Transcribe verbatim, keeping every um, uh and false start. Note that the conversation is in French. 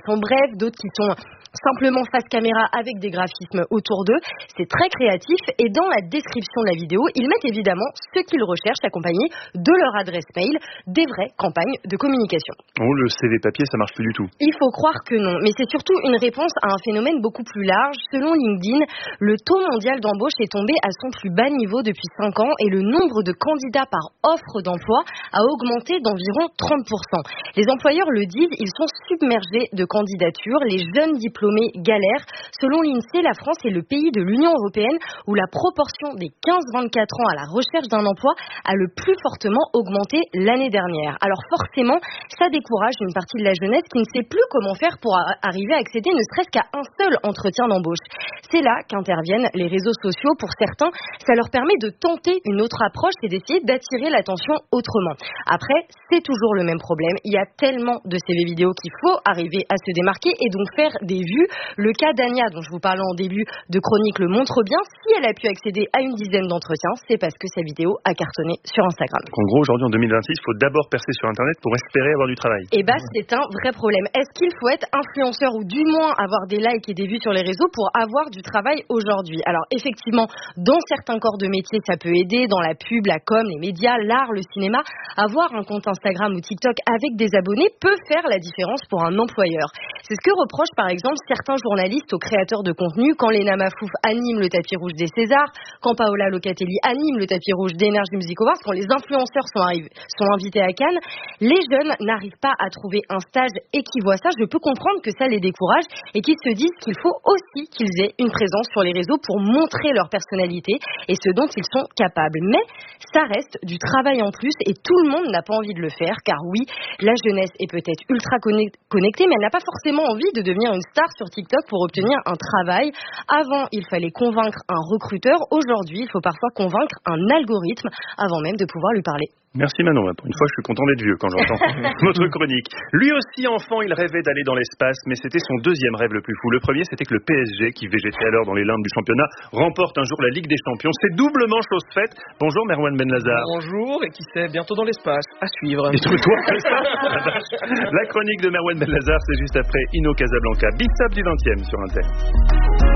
sont brèves, d'autres qui sont simplement face caméra avec des graphismes autour d'eux. C'est très créatif et dans la description de la vidéo, ils mettent évidemment ce qu'ils recherchent accompagné de leur adresse mail, des vraies campagnes de communication. Oh, le C V papier, ça marche plus du tout. Il faut croire que non, mais c'est surtout une réponse à un phénomène beaucoup plus large. Selon LinkedIn, le taux mondial d'embauche est tombé à son plus bas niveau depuis cinq ans et le nombre de candidats par offre d'emploi a augmenté d'environ trente pour cent. Les employeurs le disent, ils sont submergés de candidatures, les jeunes diplômés galèrent. Selon l'INSEE, la France est le pays de l'Union européenne où la proportion des quinze vingt-quatre ans à la recherche d'un emploi a le plus fortement augmenté l'année dernière. Alors forcément, ça décourage une partie de la jeunesse qui ne sait plus comment faire pour arriver à accéder ne serait-ce qu'à un seul entretien d'embauche. C'est là qu'interviennent les réseaux sociaux. Pour certains, ça leur permet de tenter une autre approche et d'essayer d'attirer l'attention autrement. Après, c'est toujours le même problème. Il y a tellement de C V vidéo qu'il faut arriver à se démarquer et donc faire des vues. Le cas d'Ania, dont je vous parlais en début de chronique, le montre bien. Si elle a pu accéder à une dizaine d'entretiens, c'est parce que sa vidéo a cartonné sur Instagram. En gros, aujourd'hui, en deux mille vingt-six, il faut d'abord percer sur Internet pour espérer avoir du travail. Et bah, c'est un vrai problème. Est-ce qu'il faut être influenceur ou du moins avoir des likes et des vues sur les réseaux pour avoir du travail aujourd'hui? Alors, effectivement, dans certains corps de métier, ça peut aider. Dans la pub, la com, les médias, l'art, le cinéma, avoir un compte Instagram ou TikTok avec des abonnés peut faire la différence pour un employeur. C'est ce que reprochent, par exemple, certains journalistes aux créateurs de contenu quand Léna Mafouf anime le tapis rouge des Césars, quand Paola Locatelli anime le tapis rouge d'Energy Music Awards, quand les influenceurs sont, arrivés, sont invités à Cannes. Les jeunes n'arrivent pas à trouver un stage et qui voient ça, je peux comprendre que ça les décourage et qu'ils se disent qu'il faut aussi qu'ils aient une présence sur les réseaux pour montrer leur personnalité et ce dont ils sont capables. Mais ça reste du travail en plus et tout le monde n'a pas envie de le faire car oui, la jeunesse est peut-être ultra connectée mais elle n'a pas forcément envie de devenir une star sur TikTok pour obtenir un travail. Avant, il fallait convaincre un recruteur. Aujourd'hui, il faut parfois convaincre un algorithme avant même de pouvoir lui parler. Merci Manon, pour une fois je suis content d'être vieux quand j'entends votre chronique. Lui aussi enfant, il rêvait d'aller dans l'espace, mais c'était son deuxième rêve le plus fou. Le premier, c'était que le P S G, qui végétait alors dans les limbes du championnat, remporte un jour la Ligue des Champions. C'est doublement chose faite. Bonjour Merwan Benlazar. Bonjour, et qui sait, bientôt dans l'espace, à suivre. Et toi, c'est ça. La chronique de Merwan Benlazar, c'est juste après Inno Casablanca, Big Stop du vingtième sur Inter.